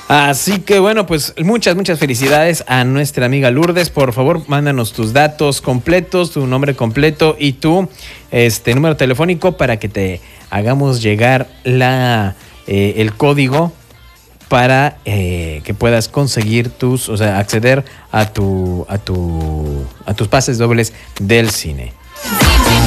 Así que bueno, pues muchas felicidades a nuestra amiga Lourdes. Por favor, mándanos tus datos completos, tu nombre completo y tu número telefónico para que te hagamos llegar el código para que puedas conseguir acceder a tus pases dobles del cine.